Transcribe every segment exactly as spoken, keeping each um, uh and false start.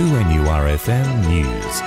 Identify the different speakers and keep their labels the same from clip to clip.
Speaker 1: two N U R F M News.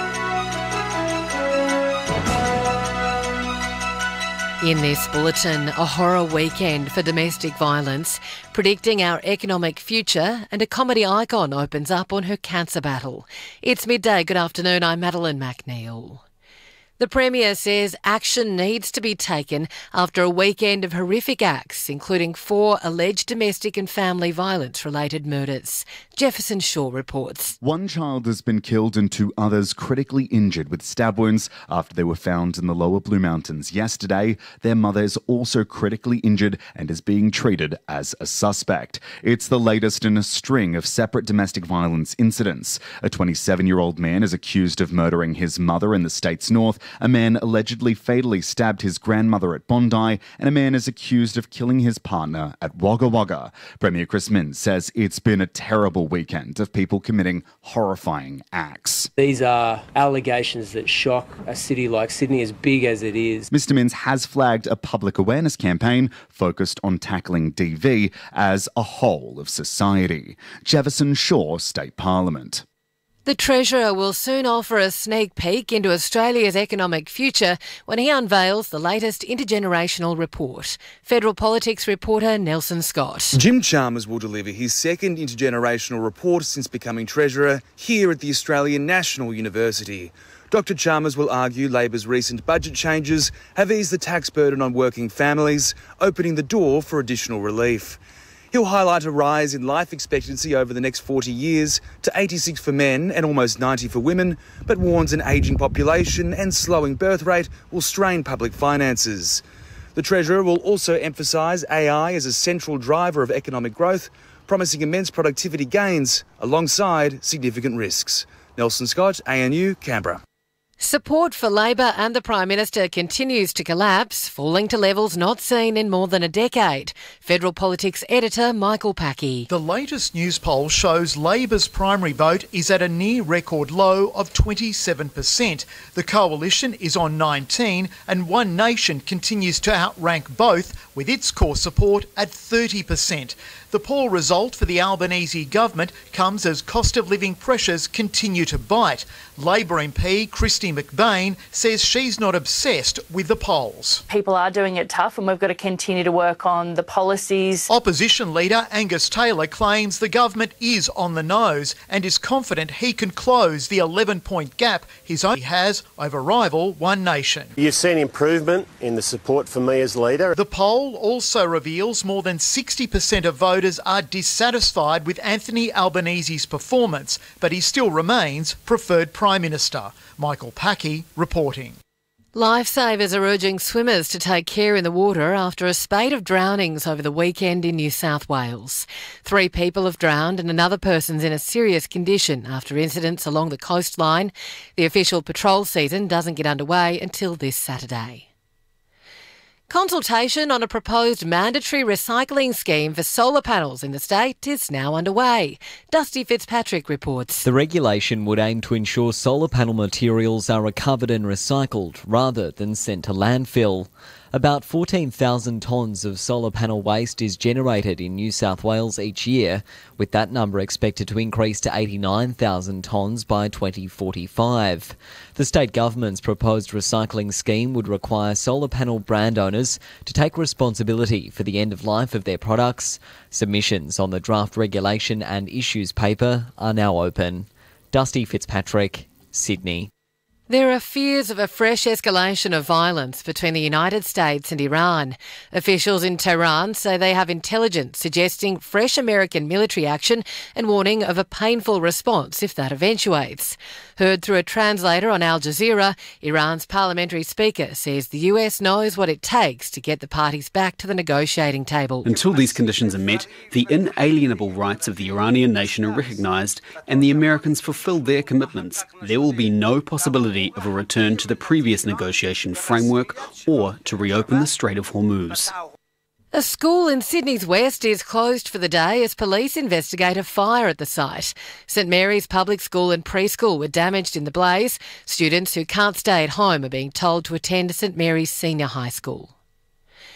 Speaker 2: In this bulletin, a horror weekend for domestic violence, predicting our economic future, and a comedy icon opens up on her cancer battle. It's midday. Good afternoon. I'm Madeline McNeil. The Premier says action needs to be taken after a weekend of horrific acts, including four alleged domestic and family violence-related murders. Jefferson Shaw reports.
Speaker 3: One child has been killed and two others critically injured with stab wounds after they were found in the lower Blue Mountains yesterday. Their mother is also critically injured and is being treated as a suspect. It's the latest in a string of separate domestic violence incidents. A twenty-seven-year-old man is accused of murdering his mother in the state's north. A man allegedly fatally stabbed his grandmother at Bondi, and a man is accused of killing his partner at Wagga Wagga. Premier Chris Minns says it's been a terrible weekend of people committing horrifying acts.
Speaker 4: These are allegations that shock a city like Sydney, as big as it is.
Speaker 3: Mister Minns has flagged a public awareness campaign focused on tackling D V as a whole of society. Jefferson Shaw, State Parliament.
Speaker 2: The Treasurer will soon offer a sneak peek into Australia's economic future when he unveils the latest intergenerational report. Federal Politics reporter Nelson Scott.
Speaker 5: Jim Chalmers will deliver his second intergenerational report since becoming Treasurer here at the Australian National University. Doctor Chalmers will argue Labor's recent budget changes have eased the tax burden on working families, opening the door for additional relief. He'll highlight a rise in life expectancy over the next forty years to eighty-six for men and almost ninety for women, but warns an ageing population and slowing birth rate will strain public finances. The Treasurer will also emphasise A I as a central driver of economic growth, promising immense productivity gains alongside significant risks. Nelson Scott, A N U, Canberra.
Speaker 2: Support for Labor and the Prime Minister continues to collapse, falling to levels not seen in more than a decade. Federal Politics editor Michael Packey.
Speaker 6: The latest news poll shows Labor's primary vote is at a near record low of twenty-seven percent. The coalition is on nineteen and One Nation continues to outrank both with its core support at thirty percent. The poll result for the Albanese government comes as cost of living pressures continue to bite. Labor M P Christy McBain says she's not obsessed with the polls.
Speaker 7: People are doing it tough and we've got to continue to work on the policies.
Speaker 6: Opposition leader Angus Taylor claims the government is on the nose and is confident he can close the eleven-point gap his own has over rival One Nation.
Speaker 8: You've seen improvement in the support for me as leader.
Speaker 6: The poll also reveals more than sixty percent of voters are dissatisfied with Anthony Albanese's performance, but he still remains preferred Prime Minister. Michael Packey reporting.
Speaker 2: Lifesavers are urging swimmers to take care in the water after a spate of drownings over the weekend in New South Wales. Three people have drowned and another person's in a serious condition after incidents along the coastline. The official patrol season doesn't get underway until this Saturday. Consultation on a proposed mandatory recycling scheme for solar panels in the state is now underway. Dusty Fitzpatrick reports.
Speaker 9: The regulation would aim to ensure solar panel materials are recovered and recycled rather than sent to landfill. About fourteen thousand tonnes of solar panel waste is generated in New South Wales each year, with that number expected to increase to eighty-nine thousand tonnes by twenty forty-five. The state government's proposed recycling scheme would require solar panel brand owners to take responsibility for the end of life of their products. Submissions on the draft regulation and issues paper are now open. Dusty Fitzpatrick, Sydney.
Speaker 2: There are fears of a fresh escalation of violence between the United States and Iran. Officials in Tehran say they have intelligence suggesting fresh American military action and warning of a painful response if that eventuates. Heard through a translator on Al Jazeera, Iran's parliamentary speaker says the U S knows what it takes to get the parties back to the negotiating table.
Speaker 10: Until these conditions are met, the inalienable rights of the Iranian nation are recognised and the Americans fulfil their commitments. There will be no possibility of a return to the previous negotiation framework or to reopen the Strait of Hormuz.
Speaker 2: A school in Sydney's West is closed for the day as police investigate a fire at the site. St Mary's Public School and Preschool were damaged in the blaze. Students who can't stay at home are being told to attend St Mary's Senior High School.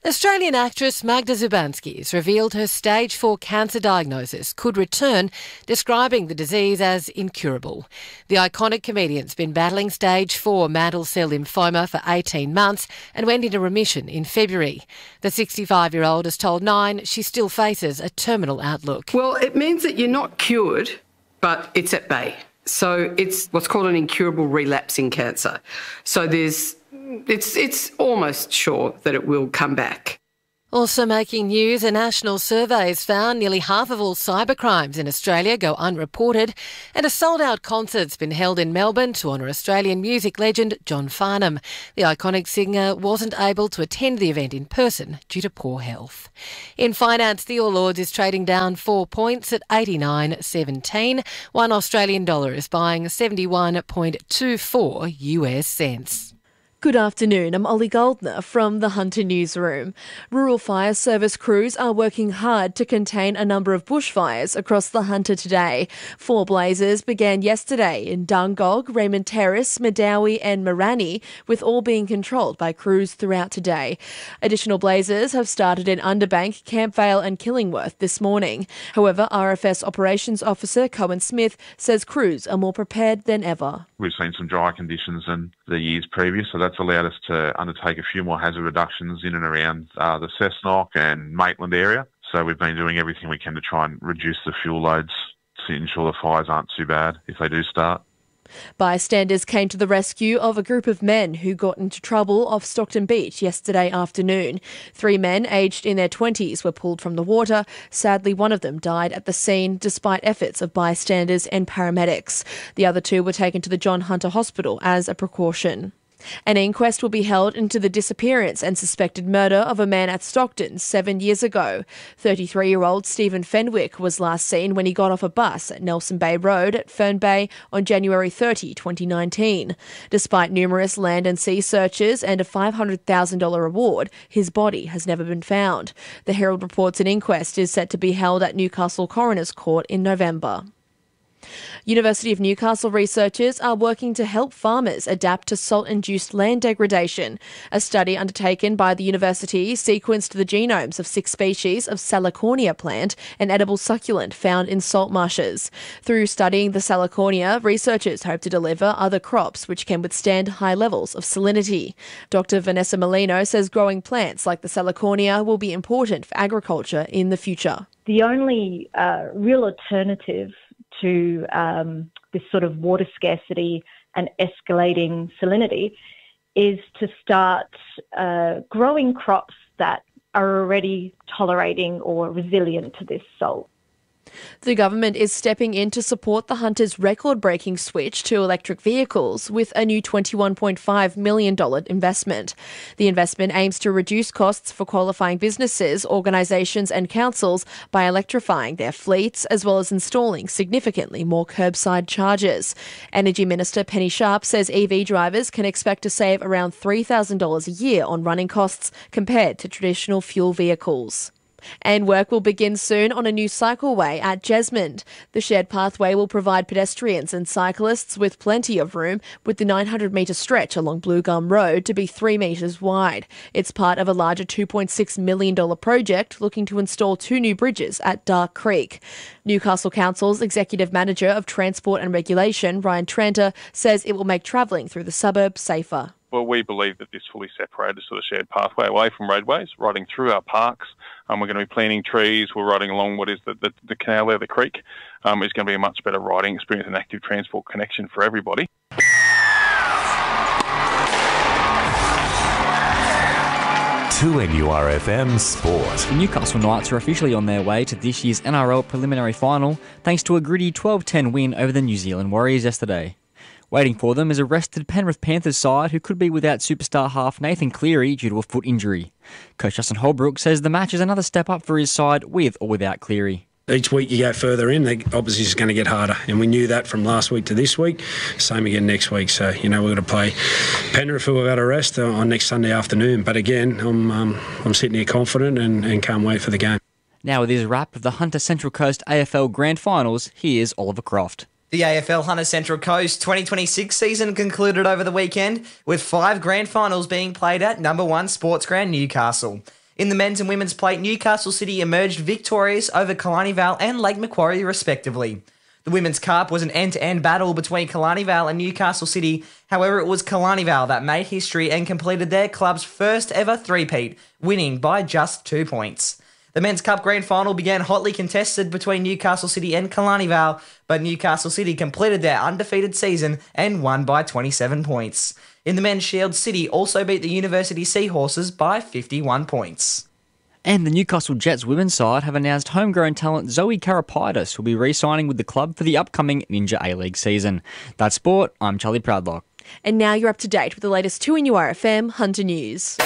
Speaker 2: Australian actress Magda Zubanski has revealed her stage four cancer diagnosis could return, describing the disease as incurable. The iconic comedian's been battling stage four mantle cell lymphoma for eighteen months and went into remission in February. The sixty-five-year-old has told Nine she still faces a terminal outlook.
Speaker 11: Well, it means that you're not cured, but it's at bay. So it's what's called an incurable relapsing cancer. So there's It's it's almost sure that it will come back.
Speaker 2: Also making news, a national survey has found nearly half of all cybercrimes in Australia go unreported, and a sold-out concert's been held in Melbourne to honour Australian music legend John Farnham. The iconic singer wasn't able to attend the event in person due to poor health. In finance, the All Ords is trading down four points at eighty-nine seventeen. One Australian dollar is buying seventy-one point two four U S cents.
Speaker 12: Good afternoon, I'm Ollie Goldner from the Hunter Newsroom. Rural Fire Service crews are working hard to contain a number of bushfires across the Hunter today. Four blazes began yesterday in Dungog, Raymond Terrace, Medowie and Marani, with all being controlled by crews throughout today. Additional blazes have started in Underbank, Campvale and Killingworth this morning. However, R F S Operations Officer Cohen Smith says crews are more prepared than ever.
Speaker 13: We've seen some dry conditions in the years previous, so that's allowed us to undertake a few more hazard reductions in and around uh, the Cessnock and Maitland area. So we've been doing everything we can to try and reduce the fuel loads to ensure the fires aren't too bad if they do start.
Speaker 12: Bystanders came to the rescue of a group of men who got into trouble off Stockton Beach yesterday afternoon. Three men aged in their twenties were pulled from the water. Sadly, one of them died at the scene despite efforts of bystanders and paramedics. The other two were taken to the John Hunter Hospital as a precaution. An inquest will be held into the disappearance and suspected murder of a man at Stockton seven years ago. thirty-three-year-old Stephen Fenwick was last seen when he got off a bus at Nelson Bay Road at Fern Bay on January thirtieth, twenty nineteen. Despite numerous land and sea searches and a five hundred thousand dollars reward, his body has never been found. The Herald reports an inquest is set to be held at Newcastle Coroner's Court in November. University of Newcastle researchers are working to help farmers adapt to salt-induced land degradation. A study undertaken by the university sequenced the genomes of six species of Salicornia plant, an edible succulent found in salt marshes. Through studying the Salicornia, researchers hope to deliver other crops which can withstand high levels of salinity. Doctor Vanessa Molino says growing plants like the Salicornia will be important for agriculture in the future.
Speaker 14: The only uh, real alternative to um, this sort of water scarcity and escalating salinity is to start uh, growing crops that are already tolerating or resilient to this salt.
Speaker 12: The government is stepping in to support the Hunters' record-breaking switch to electric vehicles with a new twenty-one point five million dollars investment. The investment aims to reduce costs for qualifying businesses, organisations and councils by electrifying their fleets as well as installing significantly more curbside chargers. Energy Minister Penny Sharp says E V drivers can expect to save around three thousand dollars a year on running costs compared to traditional fuel vehicles. And work will begin soon on a new cycleway at Jesmond. The shared pathway will provide pedestrians and cyclists with plenty of room, with the nine hundred metre stretch along Blue Gum Road to be three metres wide. It's part of a larger two point six million dollars project looking to install two new bridges at Dark Creek. Newcastle Council's Executive Manager of Transport and Regulation, Ryan Tranter, says it will make travelling through the suburb safer.
Speaker 15: Well, we believe that this fully separated sort of shared pathway away from roadways, riding through our parks. Um, we're going to be planting trees. We're riding along what is the, the, the canal there, the creek. Um, it's going to be a much better riding experience and active transport connection for everybody.
Speaker 1: two N U R F M Sport.
Speaker 16: The Newcastle Knights are officially on their way to this year's N R L preliminary final thanks to a gritty twelve ten win over the New Zealand Warriors yesterday. Waiting for them is a rested Penrith Panthers side who could be without superstar half Nathan Cleary due to a foot injury. Coach Justin Holbrook says the match is another step up for his side with or without Cleary.
Speaker 17: Each week you go further in, the opposition is going to get harder, and we knew that from last week to this week. Same again next week. So, you know, we're going to play Penrith, who without a rest, on next Sunday afternoon. But again, I'm um, I'm sitting here confident and, and can't wait for the game.
Speaker 16: Now with his wrap of the Hunter Central Coast A F L Grand Finals, here's Oliver Croft.
Speaker 18: The A F L Hunter Central Coast twenty twenty-six season concluded over the weekend with five grand finals being played at number one Sports Ground Newcastle. In the men's and women's plate, Newcastle City emerged victorious over Killarney Vale and Lake Macquarie respectively. The Women's Cup was an end-to-end battle between Killarney Vale and Newcastle City. However, it was Killarney Vale that made history and completed their club's first ever three-peat, winning by just two points. The Men's Cup Grand Final began hotly contested between Newcastle City and Killarney Vale, but Newcastle City completed their undefeated season and won by twenty-seven points. In the Men's Shield, City also beat the University Seahorses by fifty-one points.
Speaker 16: And the Newcastle Jets women's side have announced homegrown talent Zoe Karapaitis will be re-signing with the club for the upcoming Ninja A-League season. That's sport. I'm Charlie Proudlock.
Speaker 12: And now you're up to date with the latest two N U R F M Hunter News.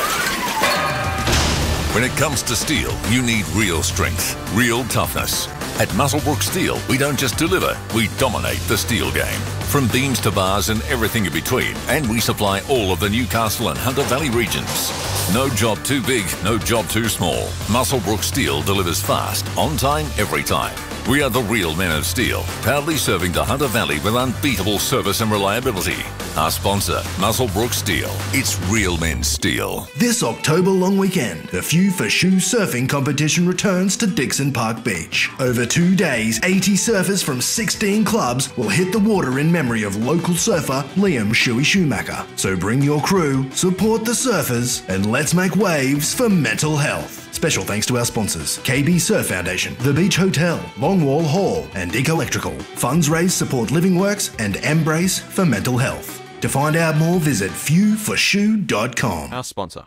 Speaker 19: When it comes to steel, you need real strength, real toughness. At Muswellbrook Steel, we don't just deliver, we dominate the steel game. From beams to bars and everything in between, and we supply all of the Newcastle and Hunter Valley regions. No job too big, no job too small. Muswellbrook Steel delivers fast, on time, every time. We are the real men of steel, proudly serving the Hunter Valley with unbeatable service and reliability. Our sponsor, Muswellbrook Steel. It's real men's steel.
Speaker 20: This October long weekend, the Few for Shoe surfing competition returns to Dixon Park Beach. Over two days, eighty surfers from sixteen clubs will hit the water in memory of local surfer Liam Shuey Schumacher. So bring your crew, support the surfers, and let's make waves for mental health. Special thanks to our sponsors, K B Surf Foundation, The Beach Hotel, Longwall Hall, and Dick Electrical. Funds raised support Living Works and Embrace for mental health. To find out more, visit few for shoe dot com.
Speaker 21: Our sponsor.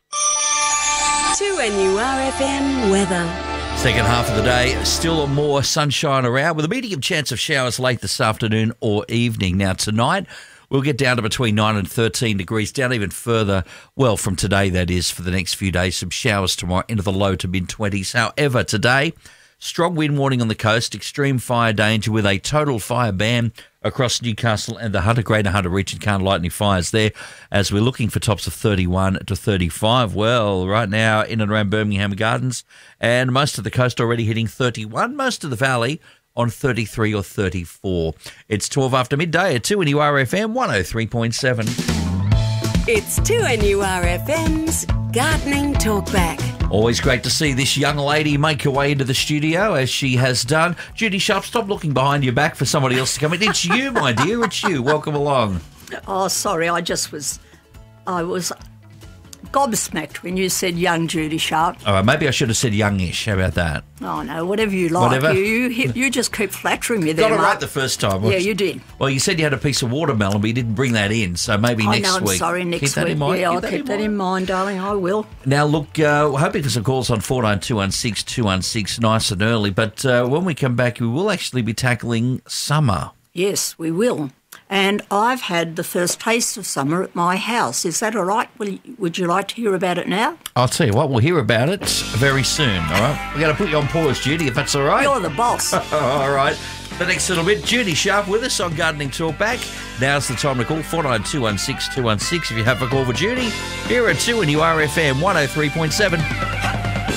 Speaker 22: two N U R F M weather.
Speaker 23: Second half of the day, still more sunshine around with a medium chance of showers late this afternoon or evening. Now tonight, we'll get down to between nine and thirteen degrees, down even further, well, from today, that is, for the next few days. Some showers tomorrow into the low to mid-twenties. However, today, strong wind warning on the coast, extreme fire danger with a total fire ban across Newcastle and the Hunter Greater Hunter region. Can't light any fires there, as we're looking for tops of thirty-one to thirty-five. Well, right now, in and around Birmingham Gardens, and most of the coast already hitting thirty-one, most of the valley on thirty-three or thirty-four. It's twelve after midday at two N U R F M one oh three point seven.
Speaker 22: It's two N U R F M's Gardening Talkback.
Speaker 23: Always great to see this young lady make her way into the studio, as she has done. Judy Sharp, stop looking behind your back for somebody else to come in. It's you, my dear, it's you. Welcome along.
Speaker 24: Oh, sorry, I just was... I was... gobsmacked when you said young Judy Sharp.
Speaker 23: All right, maybe I should have said youngish. How about that?
Speaker 24: Oh, no, whatever you like.
Speaker 23: Whatever.
Speaker 24: You, you you just keep flattering me there,
Speaker 23: Got it
Speaker 24: Mark.
Speaker 23: right the first time.
Speaker 24: Yeah, you did.
Speaker 23: Well, you said you had a piece of watermelon, but you didn't bring that in, so maybe
Speaker 24: I
Speaker 23: next
Speaker 24: know, I'm
Speaker 23: week.
Speaker 24: sorry, next
Speaker 23: keep that
Speaker 24: week.
Speaker 23: In mind.
Speaker 24: Yeah,
Speaker 23: keep
Speaker 24: I'll
Speaker 23: that
Speaker 24: keep
Speaker 23: in
Speaker 24: that
Speaker 23: mind.
Speaker 24: in mind, darling. I will.
Speaker 23: Now, look, uh, we're hoping for some calls on four nine two one six two one six nice and early, but uh, when we come back, we will actually be tackling summer.
Speaker 24: Yes, we will. And I've had the first taste of summer at my house. Is that all right? Will you, would you like to hear about it now?
Speaker 23: I'll tell you what, we'll hear about it very soon, all right? We're going to put you on pause, Judy, if that's all right.
Speaker 24: You're the boss.
Speaker 23: All right. The next little bit, Judy Sharp with us on Gardening Talkback. Now's the time to call four nine two one six two one six if you have a call for Judy. Here at two N U R F M one oh three point seven.